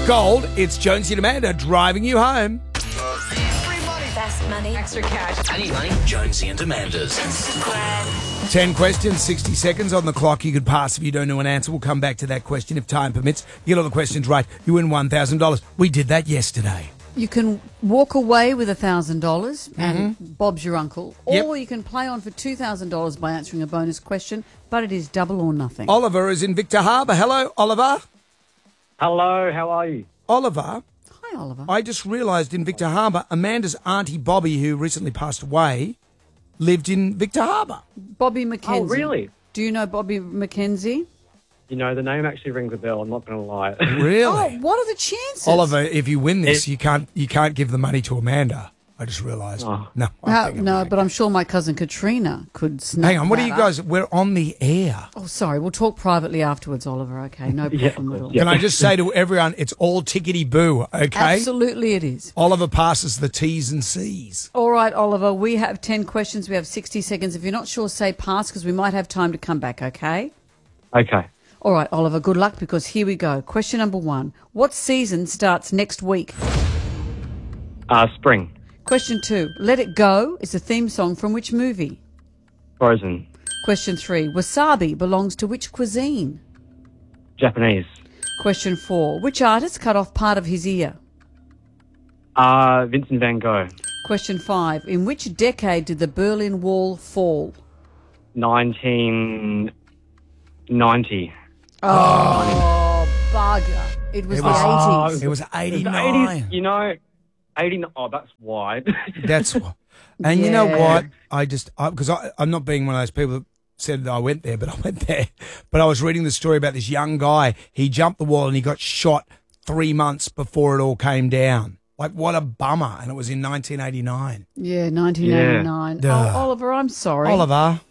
gold. It's Jonesy and Amanda driving you home. Fast money. Extra cash. I need money. Jonesy and Amanda's. 10 questions, 60 seconds on the clock. You could pass if you don't know an answer. We'll come back to that question if time permits. You get all the questions right, you win $1,000. We did that yesterday. You can walk away with $1,000 and Bob's your uncle, Yep. or you can play on for $2,000 by answering a bonus question, but it is double or nothing. Oliver is in Victor Harbour. Hello, Oliver. Hello, how are you? Oliver, Hi, Oliver. I just realised in Victor Harbour, Amanda's auntie Bobby, who recently passed away, lived in Victor Harbour. Bobby McKenzie. Oh, really? Do you know Bobby McKenzie? You know, the name actually rings a bell. I'm not going to lie. Really? Oh, what are the chances? Oliver, if you win this, you can't give the money to Amanda. I just realised. Oh. No, I think I'm no, right. but I'm sure my cousin Katrina could snap Hang on, what are that you up. guys? We're on the air. Oh, sorry. We'll talk privately afterwards, Oliver. Okay, no Yeah, problem at all. yeah. Can I just say to everyone, it's all tickety-boo, okay? Absolutely it is. Oliver passes the T's and C's. All right, Oliver, we have 10 questions. We have 60 seconds. If you're not sure, say pass because we might have time to come back, okay? Okay. All right, Oliver, good luck because here we go. Question number 1. What season starts next week? Spring. Question 2. Let It Go is the theme song from which movie? Frozen. Question 3. Wasabi belongs to which cuisine? Japanese. Question 4. Which artist cut off part of his ear? Vincent van Gogh. Question 5. In which decade did the Berlin Wall fall? 1990. Oh, bugger. It was the 80s. It was The 89. 80s, you know, 89. Oh, that's why. That's what. And you know Yeah. what? Because I'm not being one of those people that said that I went there, but I went there. But I was reading the story about this young guy. He jumped the wall and he got shot 3 months before it all came down. Like, what a bummer. And it was in 1989. Yeah, 1989. Yeah. Oh, Oliver, I'm sorry. Oliver.